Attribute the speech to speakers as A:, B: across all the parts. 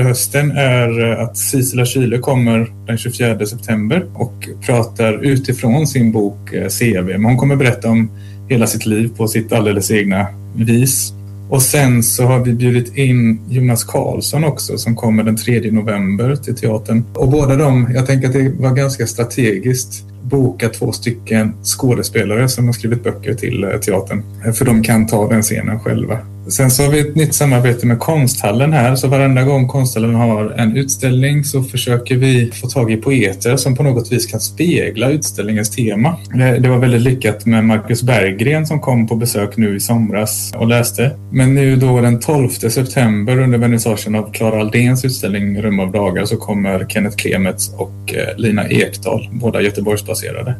A: hösten är att Sissela Kyle kommer den 24 september och pratar utifrån sin bok CV. Men hon kommer berätta om hela sitt liv på sitt alldeles egna vis. Och sen så har vi bjudit in Jonas Karlsson också som kommer den 3 november till teatern. Och båda de, jag tänker att det var ganska strategiskt, boka 2 stycken skådespelare som har skrivit böcker till teatern. För de kan ta den scenen själva. Sen så har vi ett nytt samarbete med Konsthallen här. Så varenda gång Konsthallen har en utställning så försöker vi få tag i poeter som på något vis kan spegla utställningens tema. Det var väldigt lyckat med Marcus Berggren som kom på besök nu i somras och läste. Men nu då den 12 september under vernissagen av Clara Aldéns utställning Rum av dagar så kommer Kenneth Klemets och Lina Ekdahl, båda Göteborgsbaserade.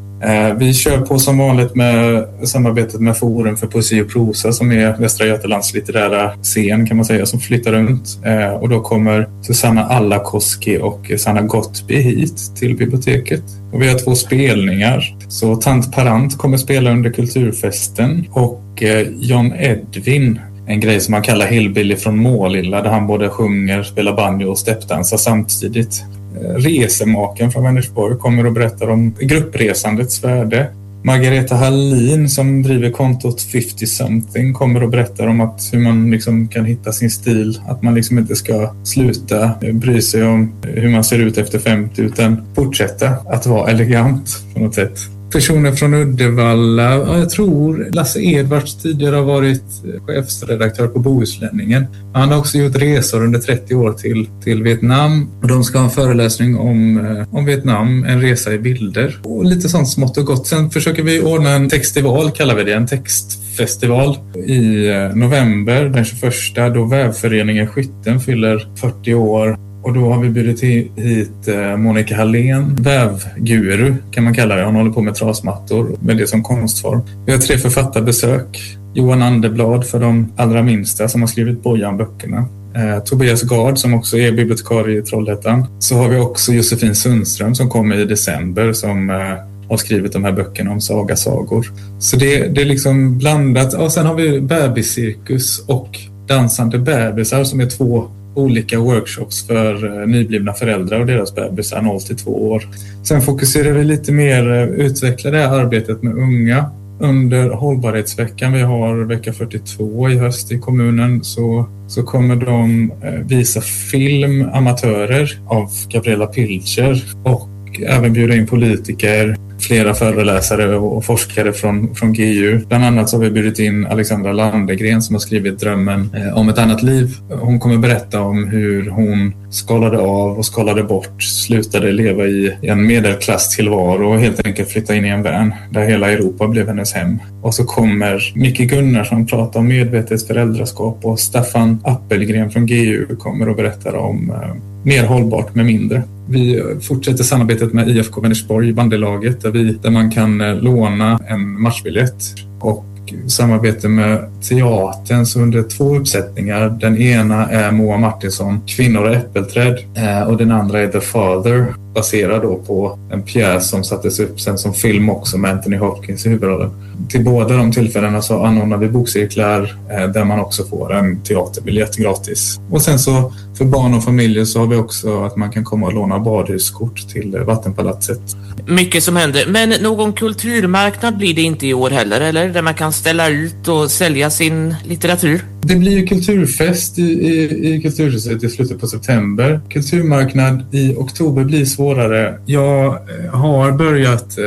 A: Vi kör på som vanligt med samarbetet med Forum för poesi och prosa som är Västra Götalands litterära scen kan man säga som flyttar runt. Och då kommer Susanna Allakoski och Sanna Gottby hit till biblioteket. Och vi har 2 spelningar. Så Tant Parant kommer spela under kulturfesten och John Edwin, en grej som man kallar Hillbilly från Målilla där han både sjunger, spelar banjo och steppdansar samtidigt. Resemaken från Vänersborg kommer och berättar om gruppresandets värde. Margareta Hallin som driver kontot 50 something kommer och berättar om att hur man liksom kan hitta sin stil. Att man liksom inte ska sluta bry sig om hur man ser ut efter 50 utan fortsätta att vara elegant på något sätt. Personer från Uddevalla, jag tror Lasse Edvards tidigare har varit chefsredaktör på Bohuslänningen. Han har också gjort resor under 30 år till Vietnam och de ska ha en föreläsning om Vietnam, en resa i bilder och lite sånt smått och gott. Sen försöker vi ordna en textival, kallar vi det, en textfestival i november den 21 då Vävföreningen Skytten fyller 40 år. Och då har vi bjudit hit Monica Hallén, vävguru kan man kalla det. Hon håller på med trasmattor med det som konstform. Vi har 3 författarbesök. Johan Anderblad för de allra minsta som har skrivit Bojan-böckerna. Tobias Gard som också är bibliotekarie i Trollhättan. Så har vi också Josefin Sundström som kommer i december som har skrivit de här böckerna om sagasagor. Så det är liksom blandat. Och sen har vi bebiscirkus och dansande bebisar som är 2 olika workshops för nyblivna föräldrar och deras bebisar 0-2 år. Sen fokuserar vi lite mer utveckla det här arbetet med unga. Under hållbarhetsveckan, vi har vecka 42 i höst i kommunen, så kommer de visa film amatörer av Gabriella Pilcher och även bjuda in politiker, flera föreläsare och forskare från GU. Bland annat så har vi bjudit in Alexandra Landegren som har skrivit Drömmen om ett annat liv. Hon kommer berätta om hur hon skalade av och skalade bort, slutade leva i en medelklasstillvaro och helt enkelt flytta in i en vän där hela Europa blev hennes hem. Och så kommer Micke Gunnarsson prata om medvetet föräldraskap och Staffan Appelgren från GU kommer och berättar om mer hållbart med mindre. Vi fortsätter samarbetet med IFK Vänersborg, bandylaget, där man kan låna en matchbiljett och samarbete med teatern så under 2 uppsättningar. Den ena är Moa Martinsson, Kvinnor och äppelträd och den andra är The Father, baserad då på en pjäs som sattes upp sen som film också med Anthony Hopkins i huvudrollen. Till båda de tillfällena så anordnar vi bokcirklar där man också får en teaterbiljett gratis. Och sen så för barn och familjer så har vi också att man kan komma och låna badhuskort till Vattenpalatset.
B: Mycket som händer, men någon kulturmarknad blir det inte i år heller, eller? Där man kan ställa ut och sälja sin litteratur? Det blir ju kulturfest i Kulturhuset i slutet på september. Kulturmarknad i oktober blir svårare. Jag har börjat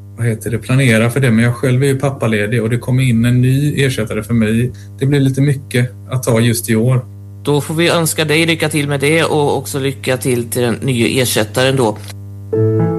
B: planera för det, men jag själv är ju pappaledig och det kommer in en ny ersättare för mig. Det blir lite mycket att ta just i år. Då får vi önska dig lycka till med det och också lycka till den nya ersättaren då.